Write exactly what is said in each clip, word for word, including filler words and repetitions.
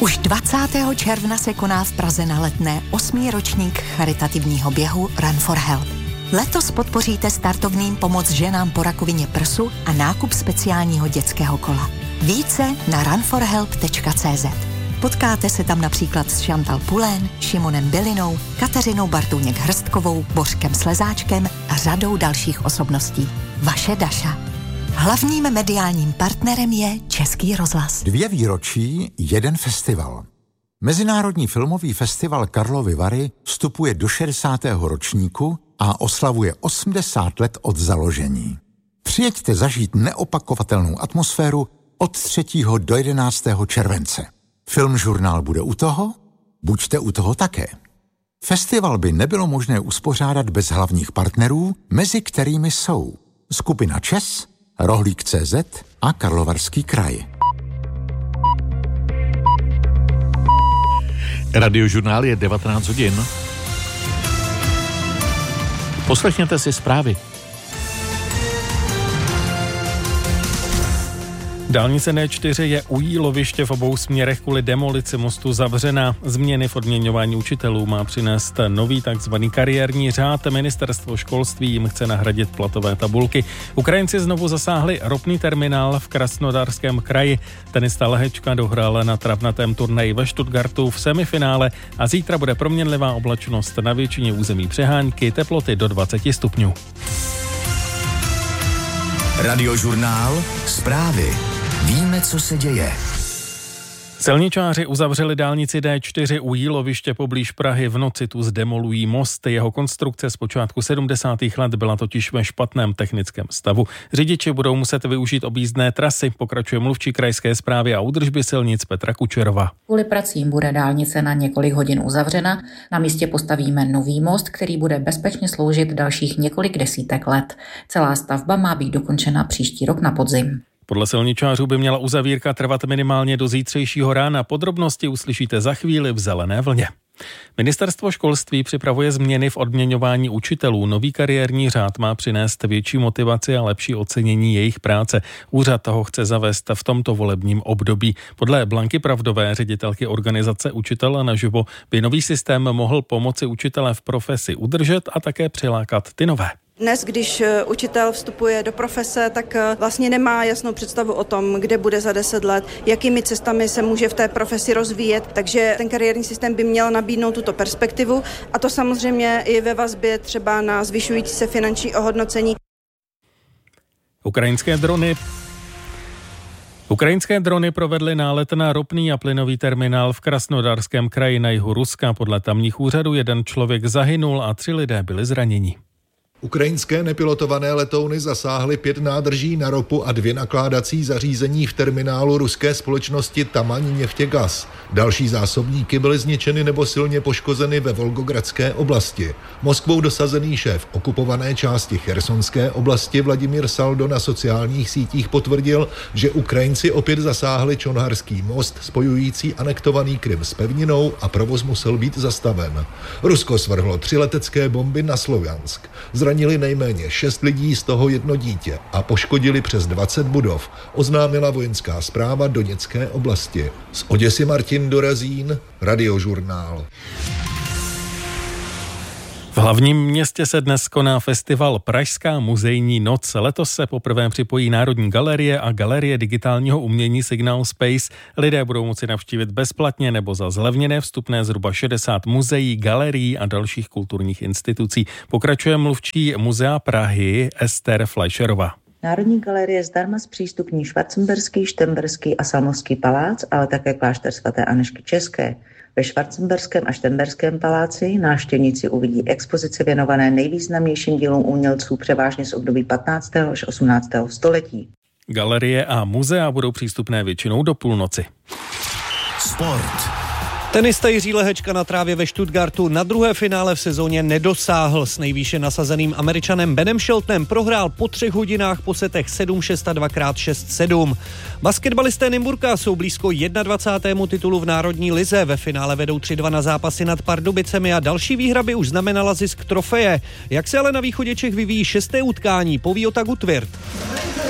Už dvacátého června se koná v Praze na Letné osmý ročník charitativního běhu Run for Help. Letos podpoříte startovným pomoc ženám po rakovině prsu a nákup speciálního dětského kola. Více na run for help tečka cé zet. Potkáte se tam například s Chantal Pulén, Šimonem Bilinou, Kateřinou Bartůněk-Hrstkovou, Bořkem Slezáčkem a řadou dalších osobností. Vaše Daša. Hlavním mediálním partnerem je Český rozhlas. Dvě výročí, jeden festival. Mezinárodní filmový festival Karlovy Vary vstupuje do šedesátého ročníku a oslavuje osmdesát let od založení. Přijeďte zažít neopakovatelnou atmosféru od třetího do jedenáctého července. Filmžurnál bude u toho? Buďte u toho také. Festival by nebylo možné uspořádat bez hlavních partnerů, mezi kterými jsou skupina ČES, Rohlík tečka cé zet a Karlovarský kraj. Radiožurnál je devatenáct hodin. Poslechněte si zprávy. Dálnice D čtyři je u Jíloviště v obou směrech kvůli demolici mostu zavřena. Změny v odměňování učitelů má přinést nový takzvaný kariérní řád. Ministerstvo školství jim chce nahradit platové tabulky. Ukrajinci znovu zasáhli ropný terminál v Krasnodarském kraji. Tenista Lehečka dohrála na travnatém turnaji ve Stuttgartu v semifinále a zítra bude proměnlivá oblačnost na většině území přehánky, teploty do dvacet stupňů. Radiožurnál, zprávy. Víme, co se děje. Silničáři uzavřeli dálnici D čtyři u Jíloviště poblíž Prahy. V noci tu zdemolují most. Jeho konstrukce z počátku sedmdesátých let byla totiž ve špatném technickém stavu. Řidiči budou muset využít objízdné trasy, pokračuje mluvčí krajské správy a údržby silnic Petra Kučerová. Kvůli pracím bude dálnice na několik hodin uzavřena. Na místě postavíme nový most, který bude bezpečně sloužit dalších několik desítek let. Celá stavba má být dokončena příští rok na podzim. Podle silničářů by měla uzavírka trvat minimálně do zítřejšího rána. Podrobnosti uslyšíte za chvíli v Zelené vlně. Ministerstvo školství připravuje změny v odměňování učitelů. Nový kariérní řád má přinést větší motivaci a lepší ocenění jejich práce. Úřad toho chce zavést v tomto volebním období. Podle Blanky Pravdové, ředitelky organizace Učitel naživo, by nový systém mohl pomoci učitele v profesi udržet a také přilákat ty nové. Dnes, když učitel vstupuje do profese, tak vlastně nemá jasnou představu o tom, kde bude za deset let, jakými cestami se může v té profesi rozvíjet, takže ten kariérní systém by měl nabídnout tuto perspektivu a to samozřejmě i ve vazbě třeba na zvyšující se finanční ohodnocení. Ukrajinské drony Ukrajinské drony provedly nálet na ropný a plynový terminál v Krasnodarském kraji na jihu Ruska. Podle tamních úřadů jeden člověk zahynul a tři lidé byli zraněni. Ukrajinské nepilotované letouny zasáhly pět nádrží na ropu a dvě nakládací zařízení v terminálu ruské společnosti Tamaň Neftěgaz. Další zásobníky byly zničeny nebo silně poškozeny ve Volgogradské oblasti. Moskvou dosazený šéf okupované části Chersonské oblasti Vladimír Saldo na sociálních sítích potvrdil, že Ukrajinci opět zasáhli Čonharský most spojující anektovaný Krym s pevninou a provoz musel být zastaven. Rusko svrhlo tři letecké bomby na Sloviansk. Zranili nejméně šest lidí, z toho jedno dítě a poškodili přes dvacet budov, oznámila vojenská správa Doněcké oblasti. Z Oděsy Martin Dorazín, Radiožurnál. V hlavním městě se dnes koná festival Pražská muzejní noc. Letos se poprvé připojí Národní galerie a Galerie digitálního umění Signal Space. Lidé budou moci navštívit bezplatně nebo za zlevněné vstupné zhruba šedesát muzeí, galerií a dalších kulturních institucí. Pokračuje mluvčí Muzea Prahy Ester Fleischerová. Národní galerie zdarma zpřístupní Schwarzenberský, Štemberský a Salmovský palác, ale také klášter svaté Anežky České. Ve Schwarzenberském a Štemberském paláci návštěvníci uvidí expozice věnované nejvýznamnějším dílům umělců převážně z období patnáctého až osmnáctého století. Galerie a muzea budou přístupné většinou do půlnoci. Sport. Tenista Jiří Lehečka na trávě ve Stuttgartu na druhé finále v sezóně nedosáhl. S nejvýše nasazeným Američanem Benem Sheltonem prohrál po třech hodinách po setech sedm šest a dvakrát šest sedm. Basketbalisté Nymburka jsou blízko dvacátému prvnímu titulu v národní lize. Ve finále vedou tři dva na zápasy nad Pardubicemi a další výhra by už znamenala zisk trofeje. Jak se ale na východě Čech vyvíjí šesté utkání, poví Ota Gutwirth.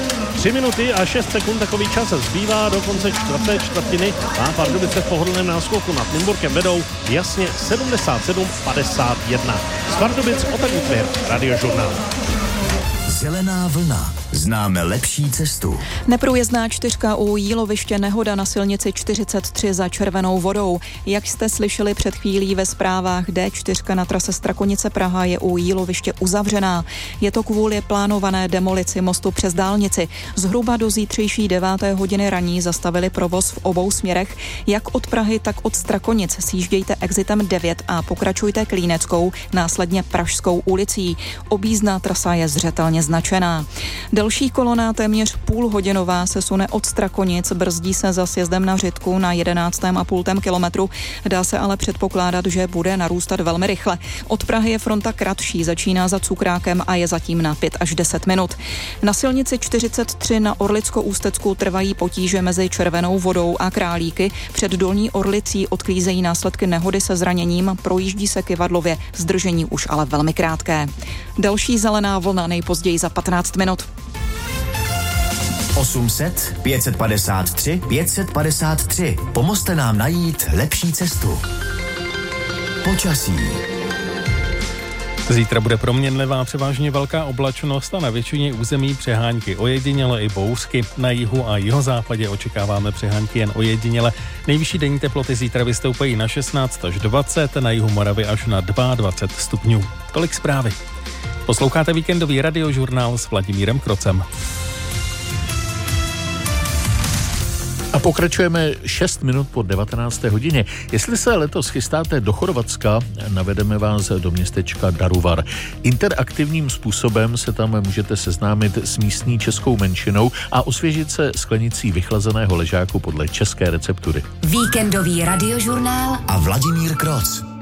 tři minuty a šest sekund, takový čas zbývá do konce čtvrté čtvrtiny a Pardubice v pohodlném náskoku nad Nymburkem vedou jasně sedmdesát sedm padesát jedna. Z Pardubic Otak Utvěr, Radiožurnál. Zelená vlna. Známe lepší cestu. Neprůjezdná čtyřka u Jíloviště, nehoda na silnici čtyřicet tři za Červenou vodou. Jak jste slyšeli před chvílí ve zprávách, D čtyři na trase Strakonice Praha je u Jíloviště uzavřená. Je to kvůli plánované demolici mostu přes dálnici. Zhruba do zítřejší deváté hodiny raní zastavili provoz v obou směrech, jak od Prahy, tak od Strakonic. Sjíždějte exitem devět a pokračujte Klíneckou, následně Pražskou ulicí. Objízdná trasa je zřetelně značená. Další kolona, téměř půlhodinová, se sune od Strakonic, brzdí se za sjezdem na Řitku na jedenáctém a půl kilometru. Dá se ale předpokládat, že bude narůstat velmi rychle. Od Prahy je fronta kratší, začíná za Cukrákem a je zatím na pět až deset minut. Na silnici čtyřicet tři na Orlicko-Ústecku trvají potíže mezi Červenou vodou a Králíky. Před Dolní Orlicí odklízejí následky nehody se zraněním, projíždí se Kyvadlově, zdržení už ale velmi krátké. Další zelená vlna nejpozději za patnáct minut. osm set, pět set padesát tři, pět set padesát tři. Pomozte nám najít lepší cestu. Počasí. Zítra bude proměnlivá, převážně velká oblačnost a na většině území přehánky ojediněle i bouřky. Na jihu a jihozápadě očekáváme přehánky jen ojediněle. Nejvyšší denní teploty zítra vystoupají na šestnáct až dvacet, na jihu Moravy až na dvacet dva stupňů. Tolik zprávy. Posloucháte víkendový radiožurnál s Vladimírem Krocem. A pokračujeme šest minut po devatenácté hodině. Jestli se letos chystáte do Chorvatska, navedeme vás do městečka Daruvar. Interaktivním způsobem se tam můžete seznámit s místní českou menšinou a osvěžit se sklenicí vychlazeného ležáku podle české receptury. Víkendový radiožurnál a Vladimír Kroc.